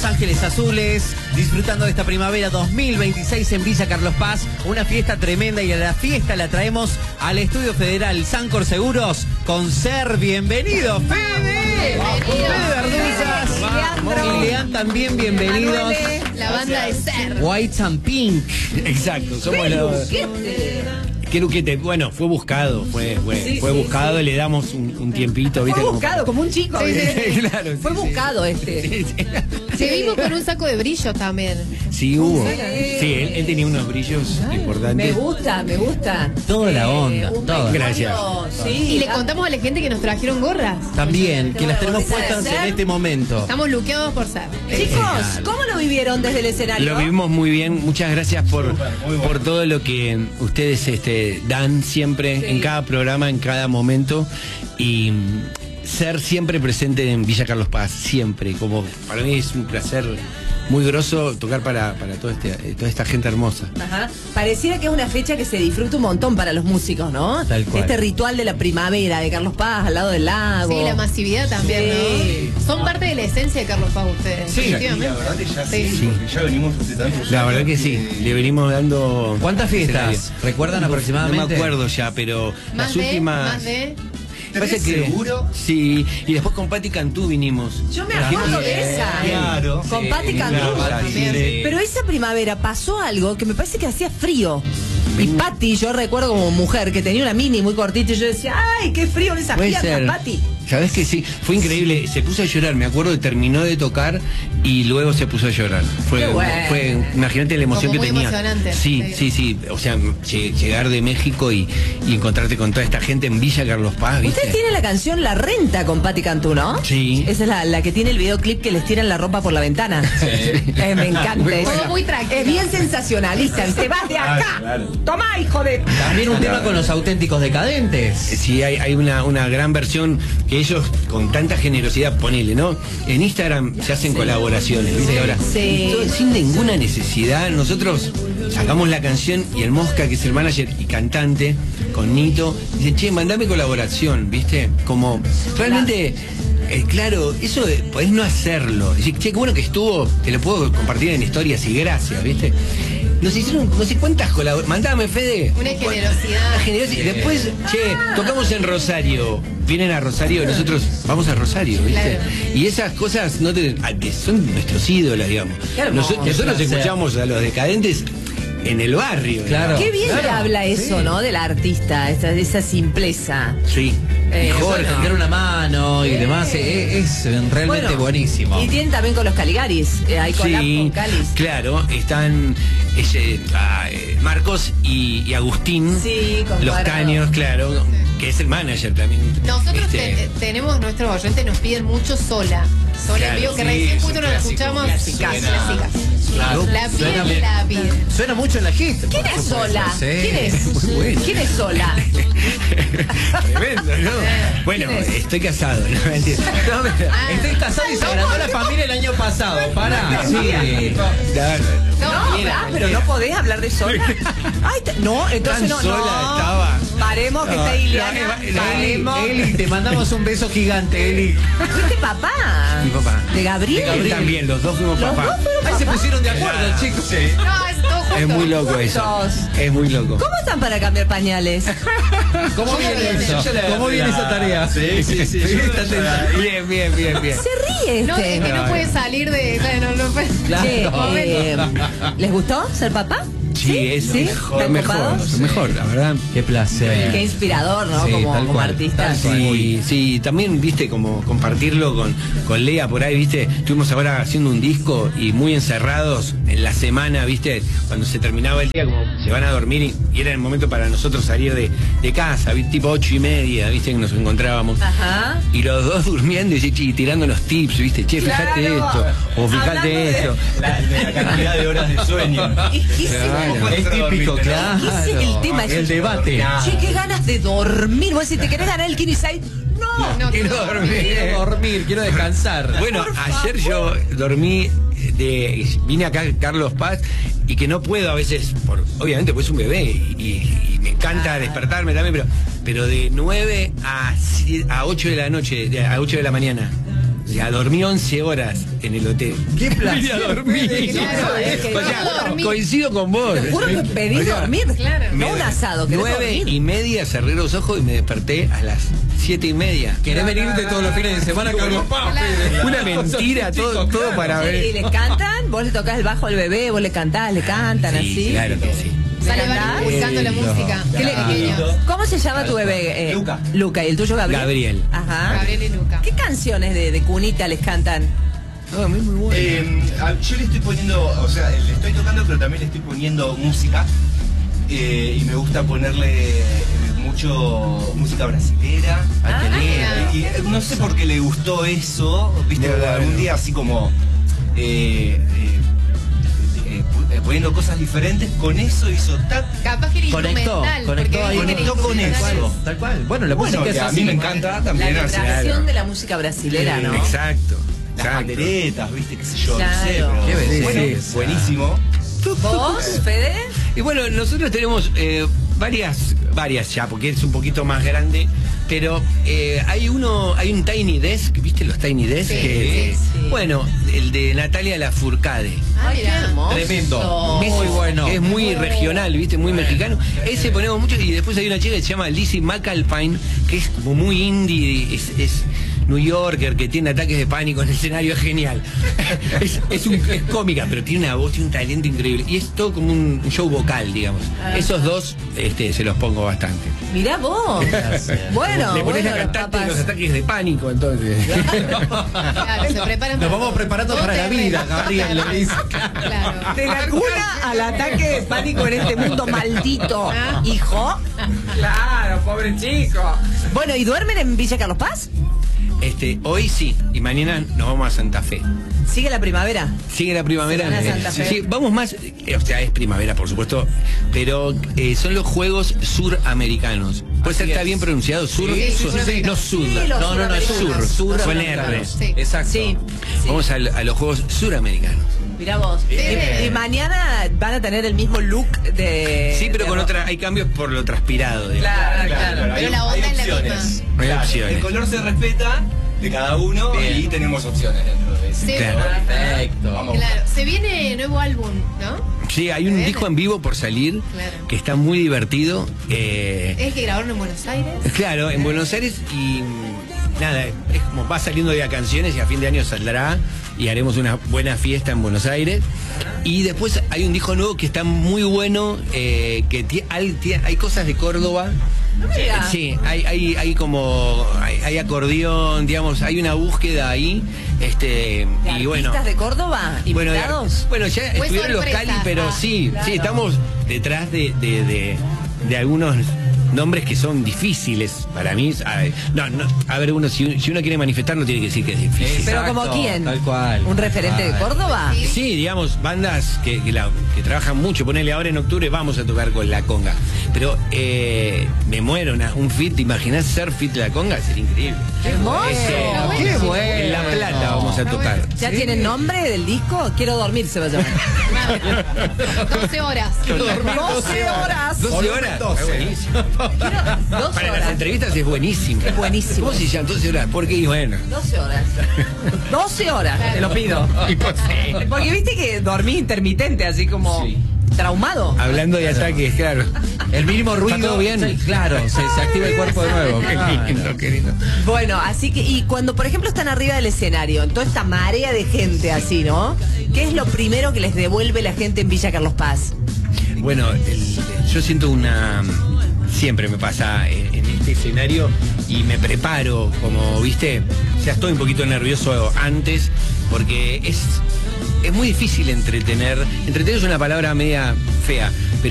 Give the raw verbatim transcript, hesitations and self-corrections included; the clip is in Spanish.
Ángeles Azules, disfrutando de esta primavera dos mil veintiséis en Villa Carlos Paz. Una fiesta tremenda y a la fiesta la traemos al Estudio Federal Sancor Seguros con Ser. Bienvenido, Fede. Bienvenido. Fede Verduzas. Y Lean también, bienvenidos. La banda de Ser. White and Pink. Exacto, somos los... ¿Qué luquete? Bueno, fue buscado, fue, fue, sí, fue sí, buscado, sí. Le damos un, un tiempito, ¿viste? Fue buscado, como, como un chico. Sí, sí, sí. Claro, fue sí, buscado sí. este. Sí, sí. Te vimos con un saco de brillo también. Sí, hubo. Sí, él, él tenía unos brillos Ay, importantes. Me gusta, me gusta. Toda la onda, eh, toda. Gracias. Sí, y le contamos a la gente que nos trajeron gorras. También, que las tenemos puestas en este momento. Estamos luqueados por Ser. Chicos, ¿cómo lo vivieron desde el escenario? Lo vivimos muy bien. Muchas gracias por, bueno. por todo lo que ustedes este, dan siempre, sí. en cada programa, en cada momento. Y Ser siempre presente en Villa Carlos Paz, siempre. Como para mí es un placer muy grosso tocar para, para todo este, toda esta gente hermosa. Ajá. Pareciera que es una fecha que se disfruta un montón para los músicos, ¿no? Tal cual. Este ritual de la primavera, de Carlos Paz, al lado del lago. Sí, la masividad también, sí. ¿no? Son parte de la esencia de Carlos Paz ustedes. Sí, la verdad que ya sí, sí. sí. Ya venimos hace tantos La verdad que sí, le venimos dando... ¿Cuántas fiestas? ¿Recuerdan aproximadamente? No me acuerdo ya, pero más las de, últimas... Más de... Parece que seguro. Sí, y después con Patti Cantú vinimos. Yo me acuerdo de esa. Claro. Con Sí, Patti Cantú. claro, sí. Pero esa primavera pasó algo que me parece que hacía frío. Y Patti, yo recuerdo como mujer que tenía una mini muy cortita y yo decía, ¡ay, qué frío en esas piernas, Patti! ¿Sabés que sí? Fue increíble, se puso a llorar, me acuerdo que terminó de tocar y luego se puso a llorar. Fue, bueno. fue imagínate la emoción Como que muy tenía. Emocionante. Sí, sí, sí, o sea, llegar de México y, y encontrarte con toda esta gente en Villa Carlos Paz, ¿viste? Usted tiene la canción La Renta con Patti Cantú, ¿no? Sí. Esa es la, la que tiene el videoclip que les tiran la ropa por la ventana. Sí. Eh, me encanta Muy eso. Todo muy tranquilo. Es bien sensacionalista. Te vas de acá. Claro, claro. Toma, hijo de... También un tema con los auténticos decadentes. Sí, hay, hay una, una gran versión que ellos con tanta generosidad, ponele, ¿no? En Instagram se hacen sí. colaboraciones, ¿viste? Sí, Ahora, sí. todo, sin ninguna necesidad, nosotros sacamos la canción y el Mosca, que es el manager y cantante, con Nito, dice, che, mandame colaboración, ¿viste? Como, realmente... Eh, claro, eso de, podés no hacerlo. Decir, che, qué bueno que estuvo, te lo puedo compartir en historias y gracias, ¿viste? Nos hicieron no sé cuántas colaboraciones. Mandame, Fede. Una generosidad. Una generosidad. Y después, che, tocamos en Rosario. Vienen a Rosario, nosotros vamos a Rosario, ¿viste? Claro. Y esas cosas no te, son nuestros ídolos, digamos. Nos, nosotros escuchamos a los decadentes en el barrio. Claro. Qué bien claro. que habla eso, sí. ¿no? Del artista, esa, esa simpleza. Sí. Eh, Y Jorge, bueno. tener una mano y Sí. demás, es, es realmente Bueno, buenísimo. Y tienen también con los Caligaris. Eh, hay collab Sí, con Calis. claro, están ese, ah, eh, Marcos y, y Agustín, Sí, con los Cuadrado. Caños, claro, que es el manager también. Nosotros Este, te- tenemos, nuestros oyentes nos piden mucho Sola. Sola Claro, en vivo, que sí, recién es justo un nos clásico, escuchamos. clásica. Clásicas. Claro. La Suena piden, bien. la piden. Suena mucho en la hit. ¿Quién es Sola? Sí. ¿Quién es? Muy bueno. ¿Quién es Sola? Tremendo, ¿no? Bueno, ¿Quién es? estoy casado, no mentira. No, pero- Ah. Estoy casado y se agrandó la familia el año pasado. Pará. Sí. No, no, no. No, Mira, ah, pero no podés hablar de Sola. Ay, te- no, entonces Tan no. sola no. estaba. Paremos que No, está no, Iliana. no, Paremos. Eli, te mandamos un beso gigante, Eli. ¿Fuiste papá? Mi papá. ¿De Gabriel? Él también, los dos fuimos Los papás. dos fueron Ahí se pusieron de acuerdo, chicos. No, es todo junto. Es muy loco eso. Juntos. Es muy loco. ¿Cómo están para cambiar pañales? ¿Cómo viene viene? eso? Yo la- ¿Cómo viene esa tarea? Sí, sí, sí. Sí, yo- está tensa. Bien, bien, bien, bien. Se ríe No, este. es que no puede salir de. Bueno, no puede. Claro. Che, No, eh, ¿les gustó ser papá? Sí, es ¿Sí? mejor, ¿Están mejor, copados? mejor, la verdad. Qué placer. Qué inspirador, ¿no? Sí, como tal como cual, artista. tal cual. Sí, sí, también, viste, como compartirlo con, con Lea por ahí, viste, estuvimos ahora haciendo un disco y muy encerrados en la semana, viste, cuando se terminaba el día, como se van a dormir y, y era el momento para nosotros salir de, de casa, ¿viste? Tipo ocho y media, viste, que nos encontrábamos. Ajá. Y los dos durmiendo y, y tirando los tips, viste, che, fíjate Claro. esto, o Hablando fíjate de- esto. La, de la cantidad de horas de sueño. Es que ese- Claro. Es típico, claro. ese es el tema. El debate. Che, qué ganas de dormir. Vos si te querés ganar el Kini seis, no. No, Quiero no. dormir. Quiero dormir, quiero descansar. Bueno, Por ayer favor. yo dormí de vine acá a Carlos Paz y que no puedo a veces, por, obviamente pues es un bebé y, y- y me encanta Ah. despertarme también, pero pero de nueve a, a ocho de la noche, de- a ocho de la mañana. Ya dormí once horas en el hotel. ¡Qué placer! a dormir. Claro, es que O sea, no dormir. coincido con vos. Te juro que pedí O sea, dormir. Claro. No un asado, que Nueve y media cerré los ojos y me desperté a las siete y media. ¿Querés venirte todos los fines de semana, Carlos Paz? Claro. Una mentira, todo, todo para Sí, y ver. le cantan, vos le tocás el bajo al bebé, vos le cantás, le cantan Sí, así. claro que sí. Sale ¿Verdad? buscando la música. ¿Qué le- Pequeño. ¿Cómo se llama tu bebé? Eh, Luca. Luca, ¿y el tuyo Gabriel? Gabriel. Ajá. Gabriel y Luca. ¿Qué canciones de, de cunita les cantan? No, a mí muy bueno. Eh, a- yo le estoy poniendo, o sea, le estoy tocando, pero también le estoy poniendo música. Eh, y me gusta ponerle eh, mucho música brasilera. Ah, qué lindo. mira. Y, eh, no sé por qué le gustó eso, viste, De verdad, algún no. día así como eh, eh, eh, pu- eh, poniendo cosas diferentes, con eso hizo tac. Capaz que era Conectó, instrumental. conectó porque ahí. viste que Conectó con instrumental eso. es- Tal cual. Bueno, la Bueno, música que es a así. mí me encanta La también así. vibración claro. de la música brasilera, ¿no? Exacto. Las exacto. panderetas, viste, qué sé yo, Claro. no sé, pero Qué belleza. bueno, buenísimo. ¿Vos, Fede? Y bueno, nosotros tenemos eh, varias, varias ya, porque es un poquito más grande, pero eh, hay uno, hay un Tiny Desk, ¿viste los Tiny Desk? Sí, Que- sí, sí. Bueno, el de Natalia Lafourcade. Ah, Ay, qué mira. hermoso. Tremendo. Es- Muy bueno. Es muy regional, ¿viste? Muy mexicano. Ese ponemos mucho. Y después hay una chica que se llama Lizzie McAlpine, que es como muy indie, es, es New Yorker, que tiene ataques de pánico en el escenario, es genial. es, es, un- es cómica, pero tiene una voz, tiene un talento increíble. Y es todo como un show vocal, digamos. Esos dos este, se los pongo bastante. Mirá vos. Bueno, Le pones bueno, la los cantante de papás. los ataques de pánico, entonces. Claro, se preparan Nos para vamos todo. preparando Todo para la terreno. vida, Gabriel, le dice. Claro. De la cuna al ataque de pánico en este mundo maldito, Ah. hijo. Claro, pobre chico. Bueno, ¿y duermen en Villa Carlos Paz? Este, hoy sí, y mañana nos vamos a Santa Fe. ¿Sigue la primavera? Sigue la primavera. Se van a Eh, Santa Fe. sí, vamos más, eh, o sea, es primavera, por supuesto, pero eh, son los Juegos Suramericanos. ¿Puede ser que está bien pronunciado? Sur, Sí, sur, suramericanos. no sud. Sí, los No, no, no, es sur. suramericanos. Sur Con americano. R. Sí. Exacto. Sí. sí. Vamos a, a los Juegos Suramericanos. Mirá vos. Bien. Y, y mañana van a tener el mismo look de. Sí, pero de con ro- otra, hay cambios por lo transpirado. digamos. Claro, claro. Pero la onda es la opciones. misma. Hay Claro, opciones. el color se respeta de cada uno Bien. y tenemos opciones dentro de ese. Sí. Claro. Perfecto. Vamos. Claro. Se viene nuevo álbum, ¿no? Sí, hay un Bien. disco en vivo por salir Claro. que está muy divertido. eh, Es que grabaron en Buenos Aires. Claro, en Buenos Aires y mm, nada, es como va saliendo de canciones y a fin de año saldrá y haremos una buena fiesta en Buenos Aires. Y después hay un disco nuevo que está muy bueno, eh, que ti- hay, ti- hay cosas de Córdoba. No me digas. Sí, hay, hay, hay como, hay, hay acordeón, digamos, hay una búsqueda ahí. Este, ¿De y bueno. artistas de Córdoba? Bueno, ¿Invitados? bueno, ya Fue estuvieron los sorpresa. Cali, pero Ah, sí, claro. sí, estamos detrás de, de, de, de algunos nombres que son difíciles para mí. A ver, no, no, a ver, uno, si, si uno quiere manifestarlo, tiene que decir que es difícil. ¿Pero Exacto, como quién? Tal cual. ¿Un referente de Ay. Córdoba? Sí. Sí, digamos, bandas que, que, la- que trabajan mucho, ponele ahora en octubre vamos a tocar con La Conga. Pero eh, me muero, una- un fit, ¿te imaginás ser fit La Conga? Sería increíble. ¡Qué hermoso! Ese- Qué bueno. En La Plata vamos a Está tocar. bueno. ¿Ya Sí. tienen nombre del disco? Quiero dormir, se va a llamar. doce horas. doce horas. doce horas. doce. Es buenísimo. Quiero dos Para las horas. entrevistas es buenísimo. Es buenísimo. ¿Cómo se llama? doce horas. Porque, bueno. doce horas. doce horas, te lo pido. Porque viste que dormí intermitente, así como Sí. traumado. Hablando de ataques, claro. El mínimo ruido. ¿Está todo bien? Sí, claro, se, se activa el cuerpo de nuevo. Qué lindo, qué lindo. Bueno, así que, y cuando por ejemplo están arriba del escenario, en toda esta marea de gente así, ¿no? ¿Qué es lo primero que les devuelve la gente en Villa Carlos Paz? Bueno, el- yo siento una... Siempre me pasa en, en este escenario y me preparo, como, viste, o sea, estoy un poquito nervioso antes porque es, es muy difícil entretener. Entretener es una palabra media fea, pero